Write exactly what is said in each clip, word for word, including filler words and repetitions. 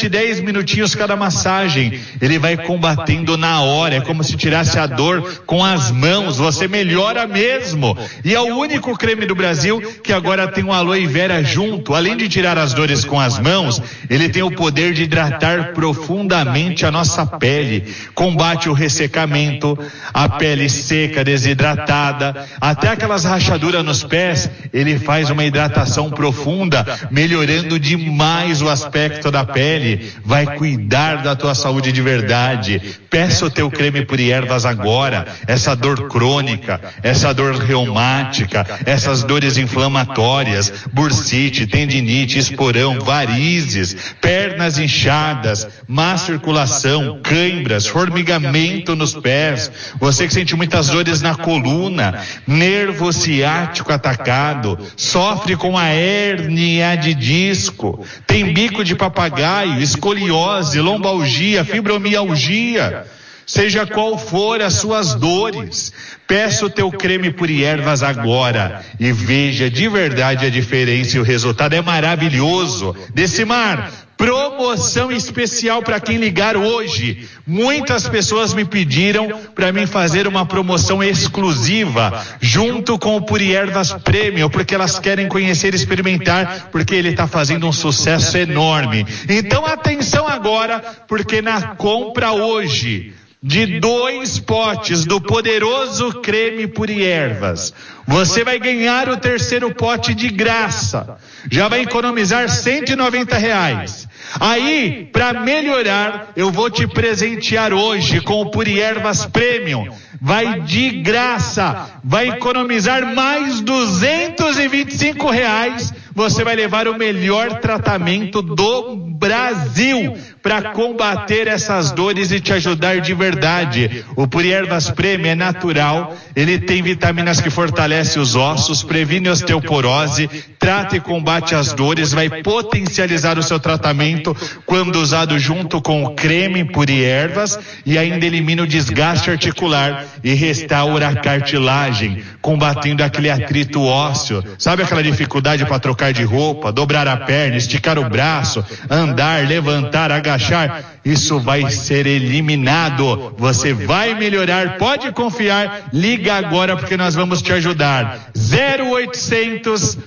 durante dez minutinhos cada massagem. Ele vai combatendo na hora, é como se tirasse a dor com as mãos, você melhora mesmo. E é o único creme do Brasil que agora tem um aloe vera junto. Além de tirar as dores com as mãos, ele tem o poder de hidratar profundamente a nossa pele. Combate o ressecamento, a pele seca, desidratada, até aquelas rachaduras nos pés, ele faz uma hidratação profunda, melhorando demais o aspecto da pele. Vai cuidar da tua saúde de verdade. Peça o teu creme Puri Ervas agora. Essa dor crônica, essa dor reumática, essas dores inflamatórias, bursite, tendinite, esporão, varizes, pernas inchadas, má circulação, cãibras, formigamento nos pés, você que sente muitas dores na coluna, nervo ciático atacado, sofre com a hérnia de disco, tem bico de papagaio, escoliose, lombalgia, fibromialgia, seja qual for as suas dores, peça o teu creme Puri Ervas agora e veja de verdade a diferença, e o resultado é maravilhoso. Decimar, promoção especial para quem ligar hoje. Muitas pessoas me pediram para mim fazer uma promoção exclusiva junto com o Puri Ervas Premium, porque elas querem conhecer e experimentar, porque ele está fazendo um sucesso enorme. Então atenção agora, porque na compra hoje de dois potes do poderoso creme Puri Ervas, você vai ganhar o terceiro pote de graça. Já vai economizar cento e noventa reais. Aí, para melhorar, eu vou te presentear hoje com o Puri Ervas Premium. Vai de graça. Vai economizar mais duzentos e vinte e cinco reais. Você vai levar o melhor tratamento do Brasil para combater essas dores e te ajudar de verdade. O Puri Ervas Premium é natural. Ele tem vitaminas que fortalecem os ossos, previne osteoporose, trata e combate as dores, vai potencializar o seu tratamento quando usado junto com o creme Puri Ervas, e ainda elimina o desgaste articular e restaura a cartilagem, combatendo aquele atrito ósseo. Sabe aquela dificuldade para trocar de roupa, dobrar a perna, esticar o braço, andar, levantar, agachar? Isso vai ser eliminado. Você vai melhorar, pode confiar. Liga agora porque nós vamos te ajudar. zero oitocentos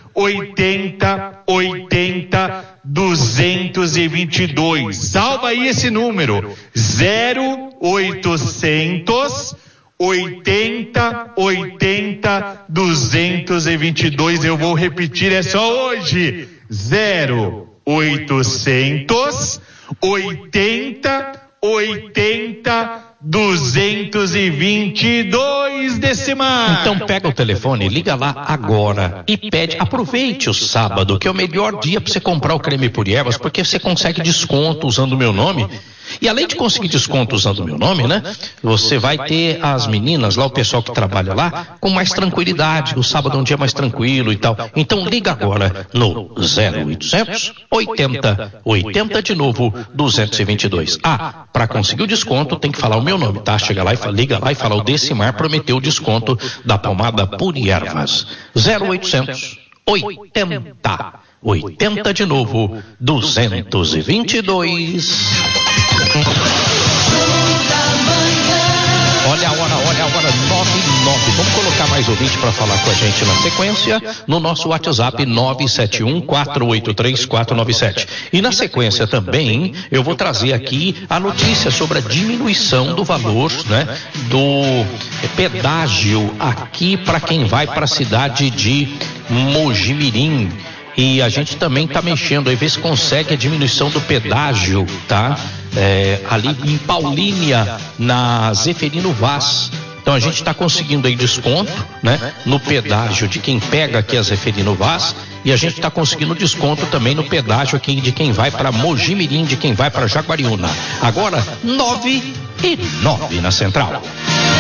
oitenta oitenta duzentos e vinte e dois. Salva aí esse número. zero oitocentos oitenta oitenta duzentos e vinte e dois. Eu vou repetir, é só hoje. zero oitocentos oitenta oitenta duzentos e vinte e dois, Decimar. Então pega o telefone, liga lá agora e pede, aproveite o sábado, que é o melhor dia para você comprar o creme Puri Ervas, porque você consegue desconto usando o meu nome. E além de conseguir desconto usando o meu nome, né? Você vai ter as meninas lá, o pessoal que trabalha lá, com mais tranquilidade. O sábado é um dia mais tranquilo e tal. Então liga agora no zero oitocentos oitenta oitenta de novo duzentos e vinte e dois. Ah, para conseguir o desconto tem que falar o meu nome, tá? Chega lá e liga lá e fala: o Decimar prometeu o desconto da pomada Puri Ervas. zero oitocentos oitenta oitenta de novo duzentos e vinte e dois. Olha a hora, olha a hora, nove e nove. Vamos colocar mais ouvinte para falar com a gente na sequência no nosso WhatsApp nove sete um quatro oito três quatro nove sete. E na sequência também eu vou trazer aqui a notícia sobre a diminuição do valor, né, do pedágio aqui para quem vai para a cidade de Mojimirim. E a gente também está mexendo aí, ver se consegue a diminuição do pedágio, tá? É, ali em Paulínia, na Zeferino Vaz. Então a gente está conseguindo aí desconto, né, no pedágio de quem pega aqui a Zeferino Vaz, e a gente está conseguindo desconto também no pedágio aqui de quem vai para Mojimirim, de quem vai para Jaguariúna. Agora nove e nove na Central.